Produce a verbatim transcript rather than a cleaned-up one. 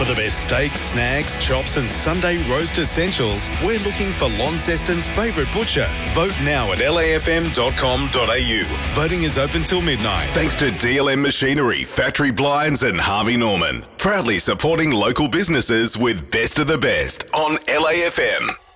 For the best steaks, snags, chops and Sunday roast essentials, we're looking for Launceston's favourite butcher. Vote now at L A F M dot com dot A U. Voting is open till midnight. Thanks to D L M Machinery, Factory Blinds and Harvey Norman. Proudly supporting local businesses with Best of the Best on L A F M.